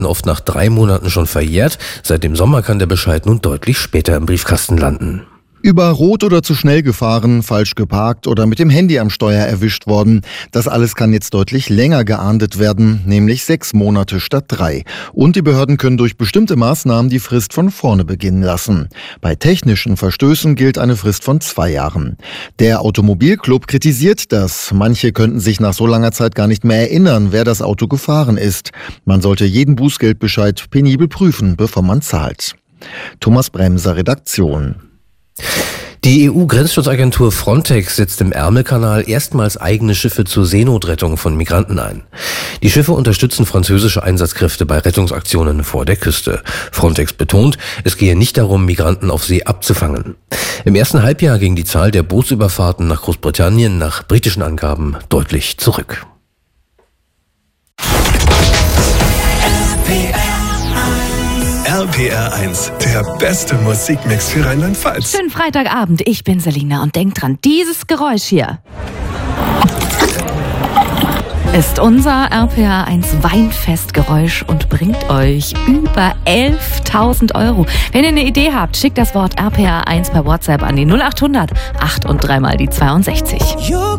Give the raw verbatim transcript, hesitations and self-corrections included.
oft nach drei Monaten schon verjährt. Seit dem Sommer kann der Bescheid nun deutlich später im Briefkasten landen. Über Rot oder zu schnell gefahren, falsch geparkt oder mit dem Handy am Steuer erwischt worden. Das alles kann jetzt deutlich länger geahndet werden, nämlich sechs Monate statt drei. Und die Behörden können durch bestimmte Maßnahmen die Frist von vorne beginnen lassen. Bei technischen Verstößen gilt eine Frist von zwei Jahren. Der Automobilclub kritisiert das. Manche könnten sich nach so langer Zeit gar nicht mehr erinnern, wer das Auto gefahren ist. Man sollte jeden Bußgeldbescheid penibel prüfen, bevor man zahlt. Thomas Bremser, Redaktion. Die E U-Grenzschutzagentur Frontex setzt im Ärmelkanal erstmals eigene Schiffe zur Seenotrettung von Migranten ein. Die Schiffe unterstützen französische Einsatzkräfte bei Rettungsaktionen vor der Küste. Frontex betont, es gehe nicht darum, Migranten auf See abzufangen. Im ersten Halbjahr ging die Zahl der Bootsüberfahrten nach Großbritannien nach britischen Angaben deutlich zurück. R P R eins, der beste Musikmix für Rheinland-Pfalz. Schönen Freitagabend, ich bin Selina und denkt dran, dieses Geräusch hier ist unser R P R eins Weinfestgeräusch und bringt euch über elftausend Euro. Wenn ihr eine Idee habt, schickt das Wort R P R eins per WhatsApp an die null acht hundert acht und dreimal die zweiundsechzig.